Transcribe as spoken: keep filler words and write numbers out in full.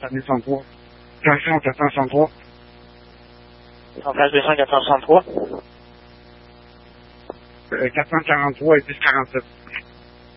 deux cent trois. Station quatre cent soixante-trois. Centrage deux cents quatre cent soixante-trois. Euh, quatre cent quarante-trois et plus quarante-sept.